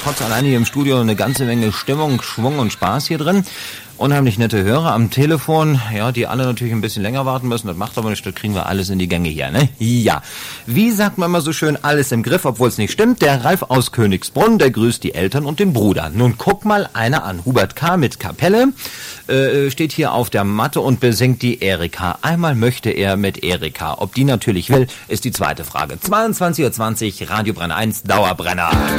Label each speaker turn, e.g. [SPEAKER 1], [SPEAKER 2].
[SPEAKER 1] trotz allein hier im Studio eine ganze Menge Stimmung, Schwung und Spaß hier drin. Unheimlich nette Hörer am Telefon, ja, die alle natürlich ein bisschen länger warten müssen. Das macht aber nichts, das kriegen wir alles in die Gänge hier, ne? Ja. Wie sagt man mal so schön, alles im Griff, obwohl es nicht stimmt. Der Ralf aus Königsbrunn, der grüßt die Eltern und den Bruder. Nun guck mal einer an. Hubert K. mit Kapelle steht hier auf der Matte und besingt die Erika. Einmal möchte er mit Erika. Ob die natürlich will, ist die zweite Frage. 22:20 Uhr, Radio Brenn 1, Dauerbrenner.